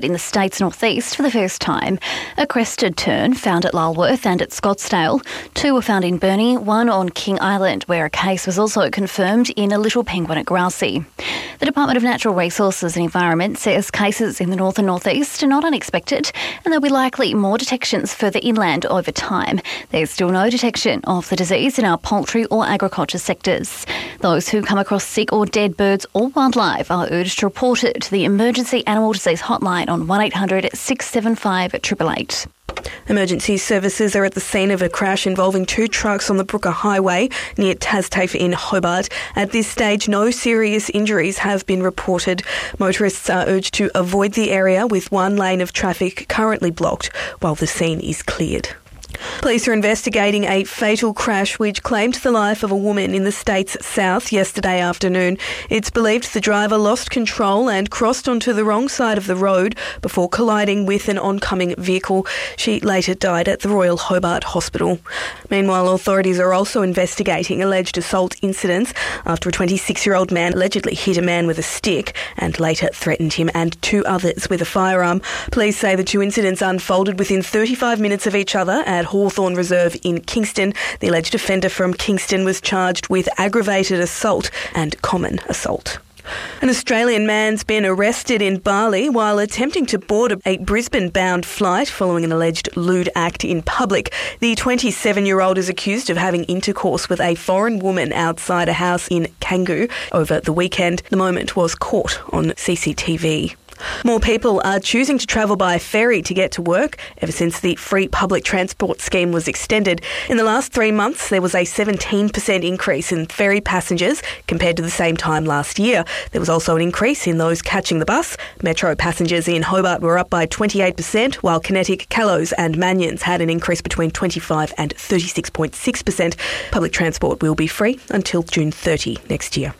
In the state's northeast for the first time, a crested tern found at Lulworth and at Scottsdale. 2 were found in Burnie, 1 on King Island, where a case was also confirmed in a little penguin at Grassy. The Department of Natural Resources and Environment says cases in the north and northeast are not unexpected, and there'll be likely more detections further inland over time. There's still no detection of the disease in our poultry or agriculture sectors. Those who come across sick or dead birds or wildlife are urged to report it to the Emergency Animal Disease Hotline on 1800 675 888. Emergency services are at the scene of a crash involving 2 trucks on the Brooker Highway near Tastafe in Hobart. At this stage, no serious injuries have been reported. Motorists are urged to avoid the area, with 1 lane of traffic currently blocked while the scene is cleared. Police are investigating a fatal crash which claimed the life of a woman in the state's south yesterday afternoon. It's believed the driver lost control and crossed onto the wrong side of the road before colliding with an oncoming vehicle. She later died at the Royal Hobart Hospital. Meanwhile, authorities are also investigating alleged assault incidents after a 26-year-old man allegedly hit a man with a stick and later threatened him and 2 others with a firearm. Police say the 2 incidents unfolded within 35 minutes of each other at Hawthorn Reserve in Kingston. The alleged offender from Kingston was charged with aggravated assault and common assault. An Australian man's been arrested in Bali while attempting to board a Brisbane-bound flight following an alleged lewd act in public. The 27-year-old is accused of having intercourse with a foreign woman outside a house in Canggu over the weekend. The moment was caught on CCTV. More people are choosing to travel by ferry to get to work ever since the free public transport scheme was extended. In the last 3 months, there was a 17% increase in ferry passengers compared to the same time last year. There was also an increase in those catching the bus. Metro passengers in Hobart were up by 28%, while Kinetic, Callows and Manyans had an increase between 25 and 36.6%. Public transport will be free until June 30 next year.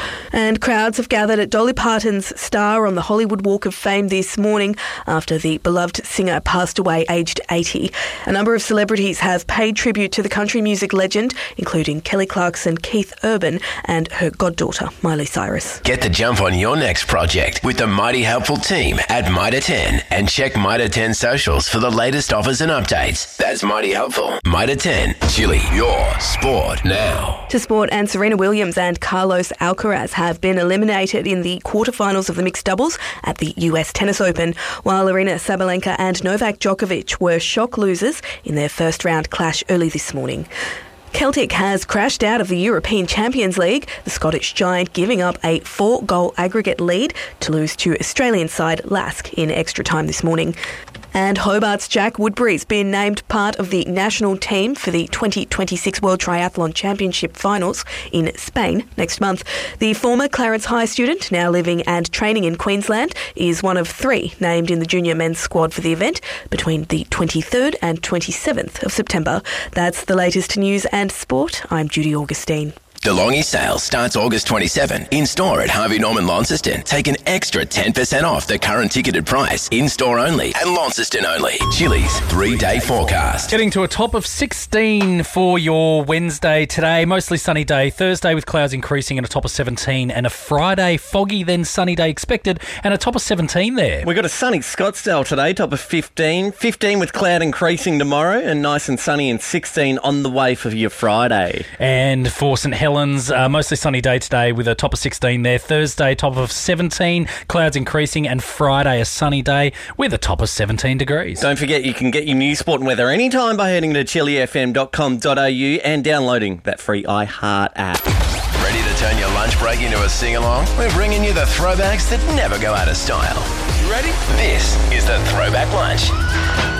And crowds have gathered at Dolly Parton's Star on the Hollywood Walk of Fame this morning after the beloved singer passed away aged 80. A number of celebrities have paid tribute to the country music legend, including Kelly Clarkson, Keith Urban and her goddaughter, Miley Cyrus. Get the jump on your next project with the mighty helpful team at Mitre 10 and check Mitre 10 socials for the latest offers and updates. That's mighty helpful. Mitre 10, Chili, your sport now. To sport, and Serena Williams and Carlos Alcaraz have been eliminated in the quarterfinals of the mixed doubles at the US Tennis Open, while Aryna Sabalenka and Novak Djokovic were shock losers in their first round clash early this morning. Celtic has crashed out of the European Champions League, the Scottish giant giving up a 4-goal aggregate lead to lose to Australian side Lask in extra time this morning. And Hobart's Jack Woodbury's been named part of the national team for the 2026 World Triathlon Championship Finals in Spain next month. The former Clarence High student, now living and training in Queensland, is one of 3 named in the junior men's squad for the event between the 23rd and 27th of September. That's the latest news and sport. I'm Judy Augustine. DeLonghi sale starts August 27. In-store at Harvey Norman Launceston. Take an extra 10% off the current ticketed price. In-store only and Launceston only. Chili's 3-day forecast. Getting to a top of 16 for your Wednesday today. Mostly sunny day. Thursday with clouds increasing and a top of 17. And a Friday foggy then sunny day expected and a top of 17 there. We've got a sunny Scottsdale today, top of 15. 15 with cloud increasing tomorrow and nice and sunny and 16 on the way for your Friday. And for St Helens, mostly sunny day today with a top of 16 there. Thursday, top of 17, clouds increasing, and Friday, a sunny day with a top of 17 degrees. Don't forget, you can get your news, sport and weather anytime by heading to chilifm.com.au and downloading that free iHeart app. Ready to turn your lunch break into a sing-along? We're bringing you the throwbacks that never go out of style. You ready? This is the Throwback Lunch.